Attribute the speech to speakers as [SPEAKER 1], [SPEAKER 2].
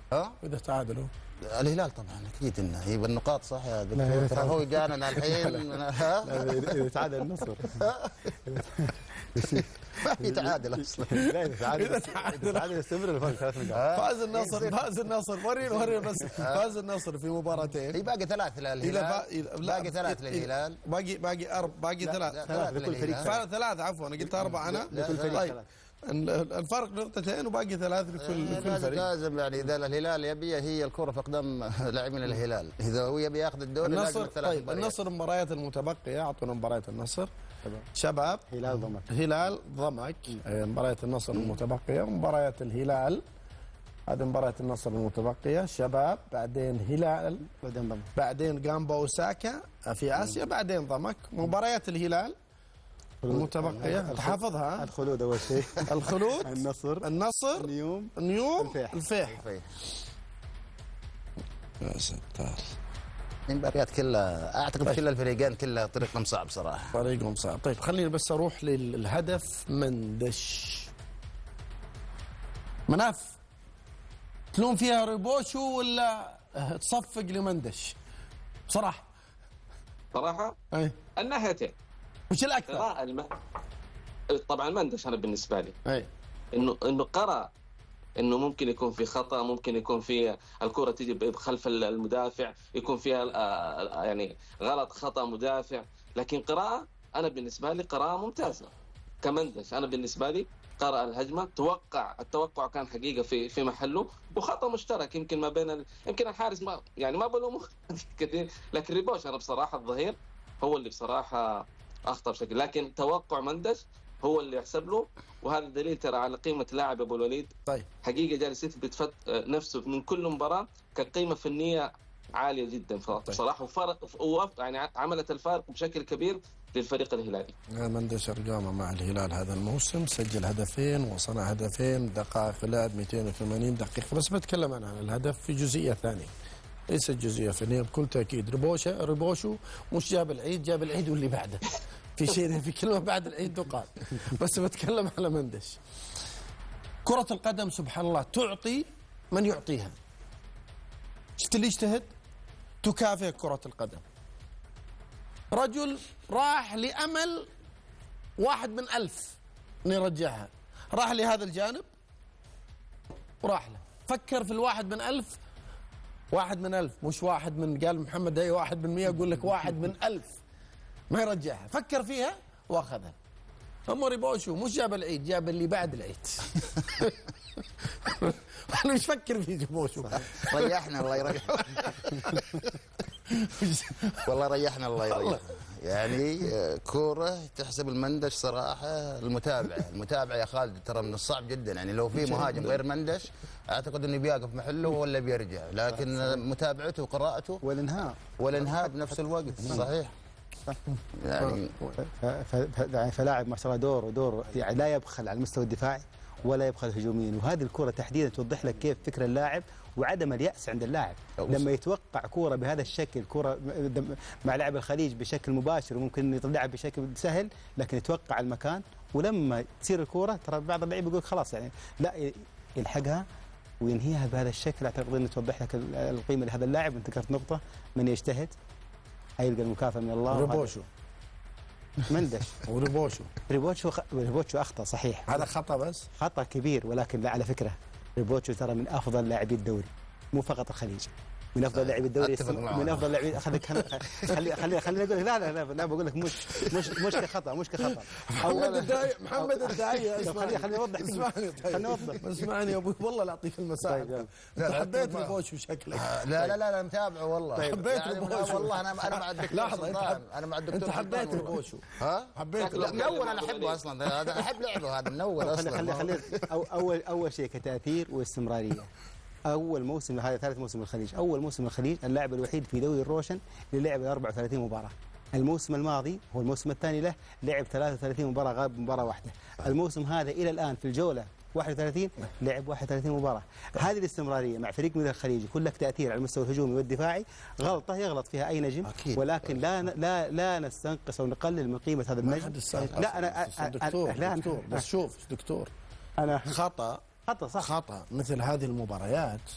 [SPEAKER 1] ها؟
[SPEAKER 2] إذا تعادلوا
[SPEAKER 1] الهلال طبعا اكيد انه يبغى النقاط صح يا دكتور، ترى هو جانا الحين.
[SPEAKER 3] اذا تعادل النصر
[SPEAKER 1] ما في تعادل اصلا.
[SPEAKER 3] لا اذا تعادل يستمر الفرق 3 نقاط.
[SPEAKER 2] فاز النصر ورينا بس فاز النصر في مباراتين.
[SPEAKER 1] هي باقي 3 للهلال. باقي 3 للهلال.
[SPEAKER 2] باقي 3
[SPEAKER 3] لكل فريق.
[SPEAKER 2] 3 عفوا انا قلت 4 انا. طيب الفرق نقطتين وباقي 3 لكل فريق.
[SPEAKER 1] لازم يعني اذا الهلال يبي هي الكره في اقدام لاعبين الهلال، اذا هو يبي ياخذ الدوري
[SPEAKER 2] النصر. طيب النصر المباريات المتبقيه، اعطونا مباريات النصر. شباب هلال ضمك مباريات النصر المتبقيه، ومباريات الهلال هذه مباريات النصر المتبقيه. شباب بعدين هلال بعدين جامبا اوساكا في اسيا بعدين ضمك. مباريات الهلال المتبقيه تحافظها.
[SPEAKER 3] الخلود اول شيء.
[SPEAKER 2] الخلود النصر نيوم الفيح. يا ستار
[SPEAKER 1] المباريات كلها اعتقد كل الفريقين كلها طريقهم صعب صراحه.
[SPEAKER 2] طريقهم صعب. طيب خليني بس اروح للهدف. مندش مناف تلوم فيها ريبوشو ولا تصفق لمندش؟ بصراحه
[SPEAKER 4] اي الناحيتين.
[SPEAKER 2] وش الاكثر؟
[SPEAKER 4] طبعا مندش انا بالنسبه لي
[SPEAKER 2] اي
[SPEAKER 4] انه قرأ انه ممكن يكون في خطأ، ممكن يكون في الكرة تيجي خلف المدافع، يكون فيها يعني غلط خطأ مدافع، لكن قراءة انا بالنسبة لي قراءة ممتازة كمندش. انا بالنسبة لي قرأ الهجمة، التوقع كان حقيقة في محله، وخطأ مشترك يمكن ما بين يمكن الحارس ما بلومه كثير، لكن ريبوش انا بصراحة الظهير هو اللي بصراحة اخطأ بشكل، لكن توقع مندش هو اللي يحسب له، وهذا دليل ترى على قيمة لاعب أبو الوليد.
[SPEAKER 2] طيب
[SPEAKER 4] حقيقة جالس يثبت نفسه من كل مباراة كقيمة فنية عالية جدا بصراحة، وفرق يعني عملت الفارق بشكل كبير للفريق الهلالي.
[SPEAKER 2] مندش أرقامه مع الهلال هذا الموسم، سجل هدفين وصنع هدفين، دقائق لعب 280 دقيقة. بس بتكلم عن الهدف في جزئية ثانية، ليست جزئية فنية بكل تأكيد. ريبوشو مش جاب العيد واللي بعده في شيء في كلمة بعد العيد تقال. بس بتكلم على مندش. كرة القدم سبحان الله تعطي من يعطيها. شفت اللي يجتهد تكافئ كرة القدم. رجل راح لأمل 1 من 1000 أن يرجعها، راح لهذا الجانب وراح له. فكر في 1 من 1000. 1 من 1000 مش 1 من قال محمد هي 1 من 100، أقول لك 1 من 1000 ما يرجعها. فكر فيها واخذها. اما ريبوشو مش جاب العيد، جاب اللي بعد العيد. انا مش فكر في ريبوشو.
[SPEAKER 1] ريحنا الله يريحه. والله ريحنا الله يريحه. يعني كوره تحسب المندش صراحه. المتابعه يا خالد ترى من الصعب جدا، يعني لو في مهاجم غير مندش اعتقد انه بيقف محله ولا بيرجع، لكن متابعته وقراءته والانهاء بنفس الوقت. صحيح.
[SPEAKER 3] يعني فلاعب ما شاء الله دور يعني لا يبخل على المستوى الدفاعي ولا يبخل هجوميا، وهذه الكرة تحديدا توضح لك كيف فكر اللاعب وعدم اليأس عند اللاعب. لما يتوقع كرة بهذا الشكل، كرة مع لاعب الخليج بشكل مباشر وممكن يطلعها بشكل سهل، لكن يتوقع المكان، ولما تصير الكرة ترى بعض اللعيبه يقول خلاص يعني لا يلحقها وينهيها بهذا الشكل. اعتقد انه توضح لك القيمة لهذا اللاعب. انت ذكرت نقطة، من يجتهد هيلقى المكافأة من الله.
[SPEAKER 2] ريبوشو
[SPEAKER 3] مندش ريبوشو أخطأ صحيح،
[SPEAKER 2] هذا خطأ بس
[SPEAKER 3] خطأ كبير، ولكن لا على فكرة ريبوشو ترى من أفضل لاعبي الدوري، مو فقط الخليج، من افضل لاعبي الدوري، من افضل لاعبي. خليني اقول لك لا بقول لك مش كخطا محمد الداعي خليني اوضح.
[SPEAKER 2] اسمعني يا ابوي والله لا اعطيك المساعده. حبيت ريبوشو شكلك.
[SPEAKER 1] لا متابعه والله.
[SPEAKER 2] حبيت ريبوشو
[SPEAKER 1] والله انا مع الدكتور سلطان. انا مع الدكتور.
[SPEAKER 2] انت حبيت ريبوشو؟
[SPEAKER 1] حبيت من اول. انا احبه اصلا، هذا احب لعبه هذا من اول اصلا.
[SPEAKER 3] خلي اول شيء كتاثير واستمراريه. أول موسم، هذا ثالث موسم الخليج، أول موسم الخليج اللاعب الوحيد في دوري الروشن اللي لعب 34 مباراة. الموسم الماضي هو الموسم الثاني له، لعب 33 مباراة، غاب مباراة واحدة. الموسم هذا إلى الآن في الجولة 31 لعب 31 مباراة. هذه الاستمرارية مع فريق مثل الخليج يكون لك تأثير على المستوى الهجومي والدفاعي. غلطة يغلط فيها أي نجم، ولكن لا نستنقص أو نقلل من قيمة هذا النجم.
[SPEAKER 2] لا أنا دكتور بس شوف دكتور، أنا خطأ صح. خطأ مثل هذه المباريات